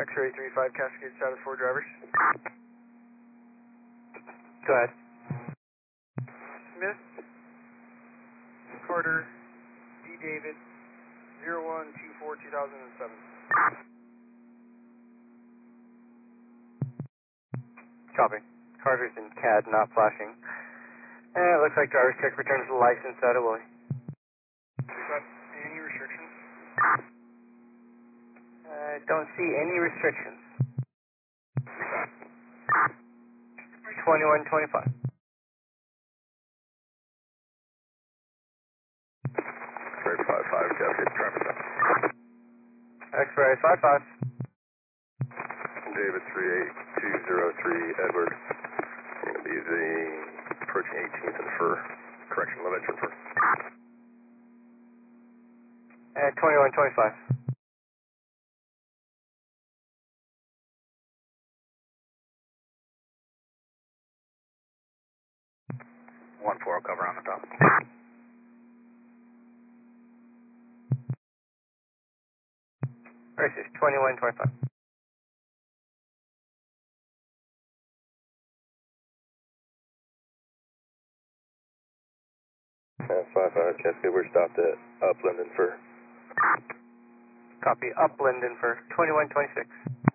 X-ray 35 Cascade status 4 drivers. Go ahead. Smith, Carter, D. David, 0124-2007. Copy. Carter's in CAD, not flashing. And it looks like driver's check returns the license out of Willie. Any restrictions? I don't see any restrictions. 2125. X-ray 55 Cascade traffic stop. X-ray 55. David 38203 Edward. Going to be the approaching 18th and Fur. Correction, low edge Fur. 2125. One four, I'll cover on the top. Versus 2125. Five five Cascade, we're stopped at Upland and Fur. Copy. Upland and for 2126.